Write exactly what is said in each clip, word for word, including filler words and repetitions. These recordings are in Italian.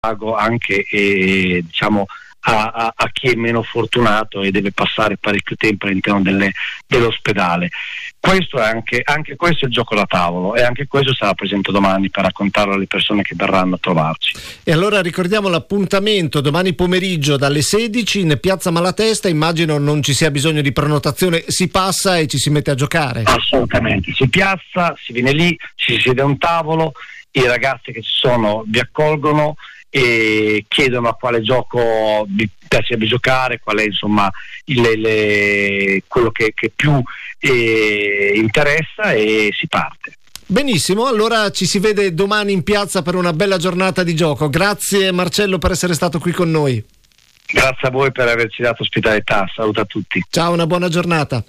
pago anche eh, diciamo a, a, a chi è meno fortunato e deve passare parecchio tempo all'interno delle, dell'ospedale. Questo è anche, anche questo è il gioco da tavolo, e anche questo sarà presente domani per raccontarlo alle persone che verranno a trovarci. E allora ricordiamo l'appuntamento domani pomeriggio dalle sedici in piazza Malatesta. Immagino non ci sia bisogno di prenotazione, si passa e ci si mette a giocare. Assolutamente, si piazza, si viene lì, ci si siede a un tavolo, i ragazzi che ci sono vi accolgono e chiedono a quale gioco vi piacerebbe giocare, qual è insomma il, le, quello che, che più eh, interessa, e si parte. Benissimo, allora ci si vede domani in piazza per una bella giornata di gioco. Grazie Marcello per essere stato qui con noi. Grazie a voi per averci dato ospitalità, saluto a tutti. Ciao, una buona giornata.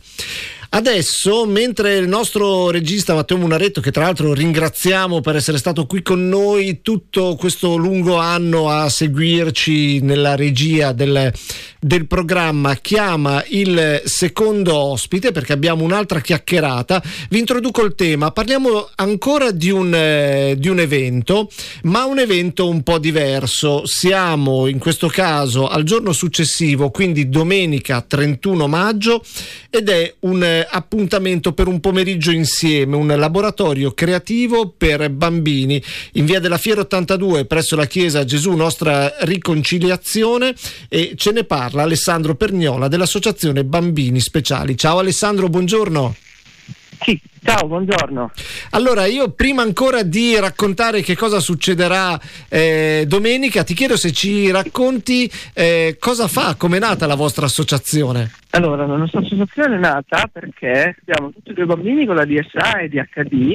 Adesso, mentre il nostro regista Matteo Munaretto, che tra l'altro ringraziamo per essere stato qui con noi tutto questo lungo anno a seguirci nella regia del, del programma, chiama il secondo ospite perché abbiamo un'altra chiacchierata, vi introduco il tema. Parliamo ancora di un, eh, di un evento, ma un evento un po' diverso. Siamo in questo caso al giorno successivo, quindi domenica trentuno maggio, ed è un eh, appuntamento per un pomeriggio insieme, un laboratorio creativo per bambini in via della Fiera ottantadue presso la chiesa Gesù Nostra Riconciliazione, e ce ne parla Alessandro Perniola dell'associazione Bambini Speciali. Ciao Alessandro, buongiorno. Sì, ciao, buongiorno. Allora, io prima ancora di raccontare che cosa succederà eh, domenica, ti chiedo se ci racconti eh, cosa fa, com'è nata la vostra associazione. Allora, la nostra associazione è nata perché abbiamo tutti e due bambini con la D S A e D H D,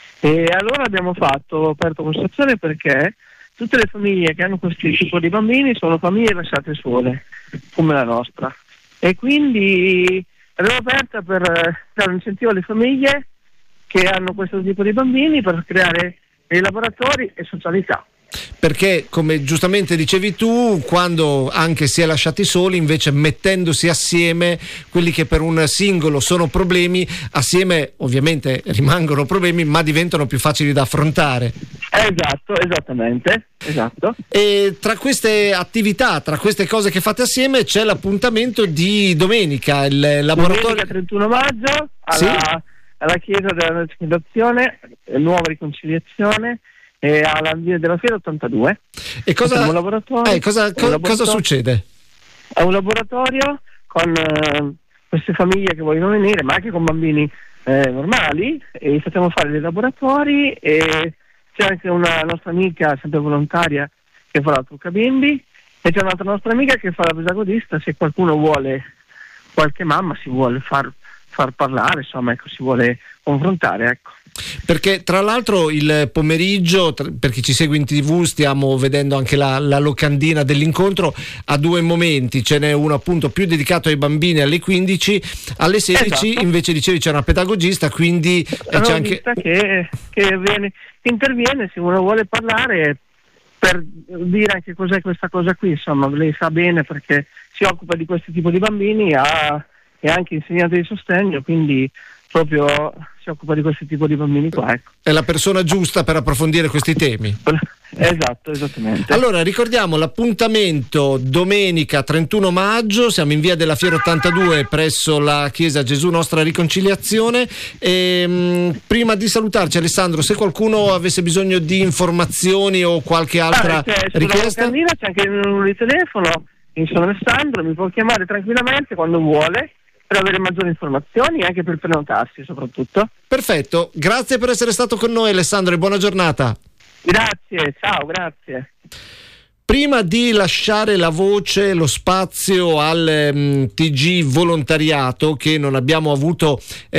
e allora abbiamo fatto, aperto questa associazione perché tutte le famiglie che hanno questo tipo di bambini sono famiglie lasciate sole, come la nostra, e quindi l'abbiamo aperta per dare un incentivo alle famiglie che hanno questo tipo di bambini, per creare dei laboratori e socialità. Perché, come giustamente dicevi tu, quando anche si è lasciati soli, invece mettendosi assieme, quelli che per un singolo sono problemi, assieme ovviamente rimangono problemi, ma diventano più facili da affrontare. Esatto, esattamente, esatto. E tra queste attività, tra queste cose che fate assieme, c'è l'appuntamento di domenica, il laboratorio. Domenica trentuno maggio, alla, sì? alla chiesa della Riconciliazione, Nuova Riconciliazione, e alla via della Fiera ottantadue. E cosa, un laboratorio, eh, cosa, un co- laboratorio, cosa succede? È un laboratorio con eh, queste famiglie che vogliono venire, ma anche con bambini eh, normali, e facciamo fare dei laboratori, e c'è anche una nostra amica sempre volontaria che fa la trucca bimbi, e c'è un'altra nostra amica che fa la pedagodista. Se qualcuno vuole, qualche mamma si vuole far, far parlare, insomma, ecco, si vuole confrontare, ecco. Perché tra l'altro il pomeriggio, per chi ci segue in tv, stiamo vedendo anche la, la locandina dell'incontro a due momenti. Ce n'è uno appunto più dedicato ai bambini alle quindici, alle sedici esatto. Invece dicevi c'è una pedagogista, quindi c'è anche che, che viene, interviene se uno vuole parlare, per dire anche cos'è questa cosa qui. Insomma, lei sa bene perché si occupa di questo tipo di bambini, ha, è anche insegnante di sostegno, quindi proprio si occupa di questo tipo di bambini qua, ecco. È la persona giusta per approfondire questi temi. Esatto, esattamente. Allora ricordiamo l'appuntamento domenica trentuno maggio, siamo in via della Fiera ottantadue presso la chiesa Gesù Nostra Riconciliazione, e mh, prima di salutarci Alessandro, se qualcuno avesse bisogno di informazioni o qualche altra ah, c'è, richiesta, c'è anche il numero di telefono, io sono Alessandro, mi può chiamare tranquillamente quando vuole per avere maggiori informazioni e anche per prenotarsi soprattutto. Perfetto, grazie per essere stato con noi Alessandro e buona giornata. Grazie, ciao, grazie. Prima di lasciare la voce, lo spazio al um, T G volontariato che non abbiamo avuto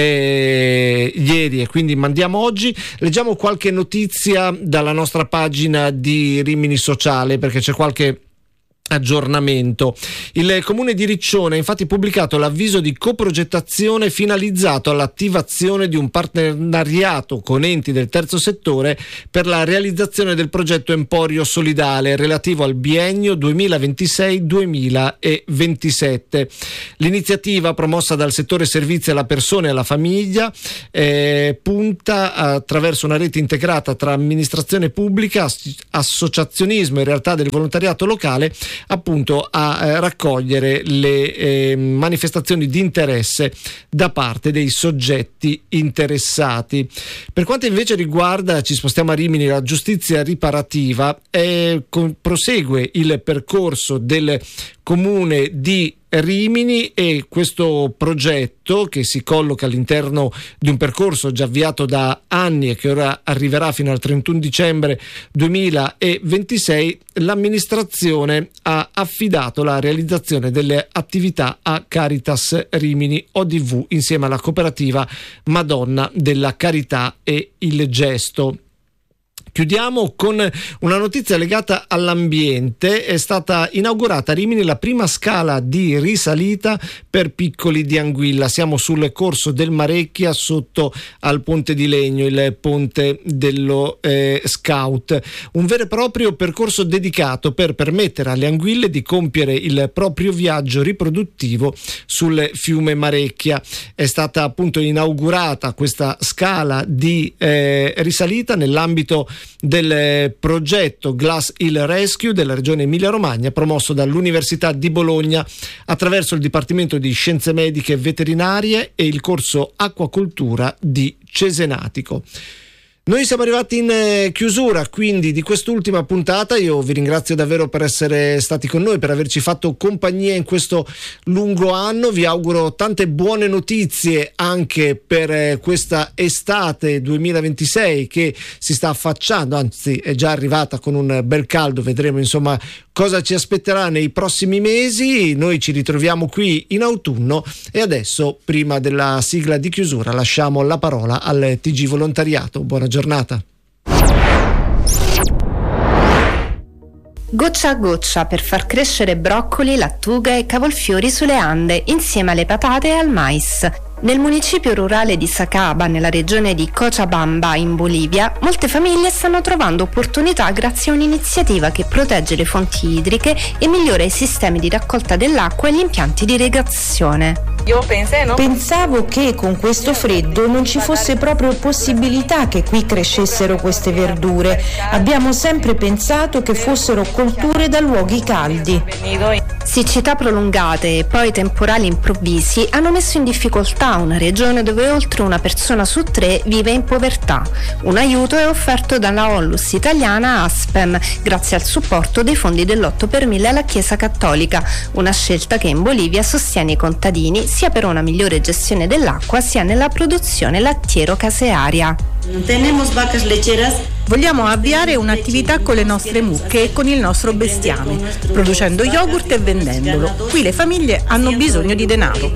eh, ieri e quindi mandiamo oggi, leggiamo qualche notizia dalla nostra pagina di Rimini Sociale, perché c'è qualche aggiornamento. Il Comune di Riccione ha infatti pubblicato l'avviso di coprogettazione finalizzato all'attivazione di un partenariato con enti del terzo settore per la realizzazione del progetto Emporio Solidale relativo al biennio duemilaventisei duemilaventisette. L'iniziativa, promossa dal settore servizi alla persona e alla famiglia, eh, punta attraverso una rete integrata tra amministrazione pubblica, associazionismo e realtà del volontariato locale appunto a eh, raccogliere le eh, manifestazioni di interesse da parte dei soggetti interessati. Per quanto invece riguarda, ci spostiamo a Rimini, la giustizia riparativa, eh, con, prosegue il percorso del Comune di Rimini, e questo progetto, che si colloca all'interno di un percorso già avviato da anni e che ora arriverà fino al trentuno dicembre duemilaventisei, l'amministrazione ha affidato la realizzazione delle attività a Caritas Rimini O D V insieme alla cooperativa Madonna della Carità e il Gesto. Chiudiamo con una notizia legata all'ambiente. È stata inaugurata a Rimini la prima scala di risalita per piccoli di Anguilla. Siamo sul corso del Marecchia, sotto al Ponte di Legno, il ponte dello eh, Scout. Un vero e proprio percorso dedicato per permettere alle anguille di compiere il proprio viaggio riproduttivo sul fiume Marecchia. È stata appunto inaugurata questa scala di eh, risalita nell'ambito del progetto Glass Hill Rescue della regione Emilia-Romagna, promosso dall'Università di Bologna attraverso il Dipartimento di Scienze Mediche e Veterinarie e il corso Acquacoltura di Cesenatico. Noi siamo arrivati in eh, chiusura quindi di quest'ultima puntata. Io vi ringrazio davvero per essere stati con noi, per averci fatto compagnia in questo lungo anno. Vi auguro tante buone notizie anche per eh, questa estate duemilaventisei che si sta affacciando, anzi è già arrivata con un bel caldo. Vedremo insomma cosa ci aspetterà nei prossimi mesi. Noi ci ritroviamo qui in autunno e adesso, prima della sigla di chiusura, lasciamo la parola al T G Volontariato. Buona giornata. Goccia a goccia per far crescere broccoli, lattuga e cavolfiori sulle Ande, insieme alle patate e al mais. Nel municipio rurale di Sacaba, nella regione di Cochabamba, in Bolivia, molte famiglie stanno trovando opportunità grazie a un'iniziativa che protegge le fonti idriche e migliora i sistemi di raccolta dell'acqua e gli impianti di irrigazione. Io pensé, no? Pensavo che con questo freddo non ci fosse proprio possibilità che qui crescessero queste verdure. Abbiamo sempre pensato che fossero colture da luoghi caldi. Siccità prolungate e poi temporali improvvisi hanno messo in difficoltà una regione dove oltre una persona su tre vive in povertà. Un aiuto è offerto dalla Onlus italiana Aspen, grazie al supporto dei fondi dell'otto per mille alla Chiesa Cattolica, una scelta che in Bolivia sostiene i contadini sia per una migliore gestione dell'acqua sia nella produzione lattiero-casearia. Vogliamo avviare un'attività con le nostre mucche e con il nostro bestiame, producendo yogurt e vendendolo. Qui le famiglie hanno bisogno di denaro.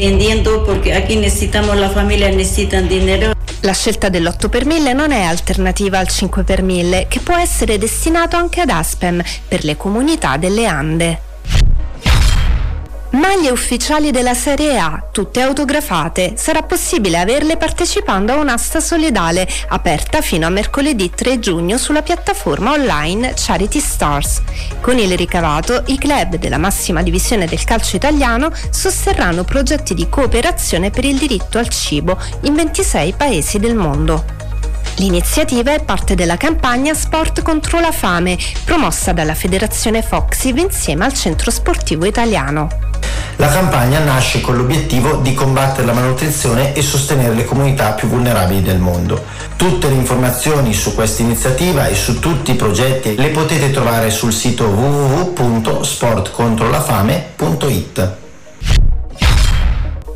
La scelta dell'otto per mille non è alternativa al cinque per mille, che può essere destinato anche ad Aspen per le comunità delle Ande. Maglie ufficiali della Serie A, tutte autografate. Sarà possibile averle partecipando a un'asta solidale aperta fino a mercoledì tre giugno sulla piattaforma online Charity Stars. Con il ricavato, i club della massima divisione del calcio italiano sosterranno progetti di cooperazione per il diritto al cibo in ventisei paesi del mondo. L'iniziativa è parte della campagna Sport contro la fame, promossa dalla Federazione Foxiv insieme al Centro Sportivo Italiano. La campagna nasce con l'obiettivo di combattere la malnutrizione e sostenere le comunità più vulnerabili del mondo. Tutte le informazioni su questa iniziativa e su tutti i progetti le potete trovare sul sito w w w punto sport contro la fame punto i t.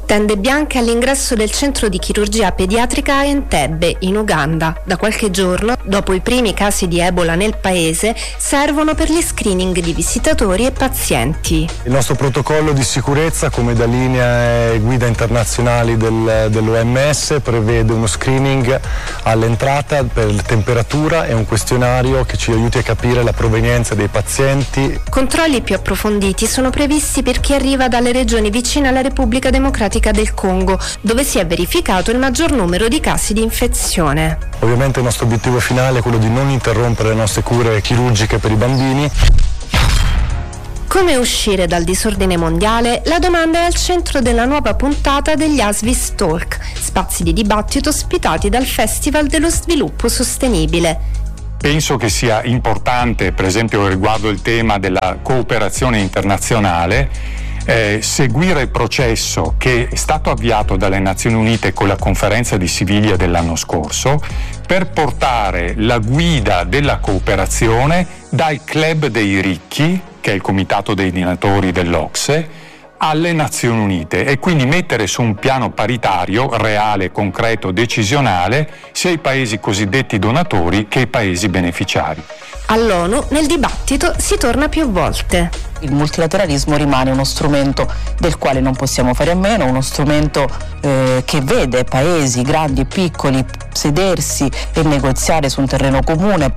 Tende bianche all'ingresso del centro di chirurgia pediatrica a Entebbe, in Uganda. Da qualche giorno, dopo i primi casi di Ebola nel paese, servono per gli screening di visitatori e pazienti. Il nostro protocollo di sicurezza, come da linea e guida internazionali del, dell'O M S, prevede uno screening all'entrata per temperatura e un questionario che ci aiuti a capire la provenienza dei pazienti. Controlli più approfonditi sono previsti per chi arriva dalle regioni vicine alla Repubblica Democratica del Congo, dove si è verificato il maggior numero di casi di infezione. Ovviamente il nostro obiettivo finale è quello di non interrompere le nostre cure chirurgiche per i bambini. Come uscire dal disordine mondiale? La domanda è al centro della nuova puntata degli ASVIS Talk, spazi di dibattito ospitati dal Festival dello Sviluppo Sostenibile. Penso che sia importante, per esempio riguardo il tema della cooperazione internazionale, Eh, seguire il processo che è stato avviato dalle Nazioni Unite con la conferenza di Siviglia dell'anno scorso per portare la guida della cooperazione dal club dei ricchi, che è il comitato dei donatori dell'Ocse, alle Nazioni Unite e quindi mettere su un piano paritario, reale, concreto, decisionale, sia i paesi cosiddetti donatori che i paesi beneficiari. All'ONU nel dibattito si torna più volte. Il multilateralismo rimane uno strumento del quale non possiamo fare a meno, uno strumento eh, che vede paesi grandi e piccoli sedersi e negoziare su un terreno comune.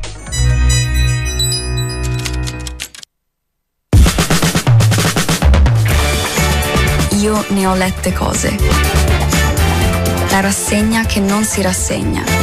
Io ne ho lette cose. La rassegna che non si rassegna.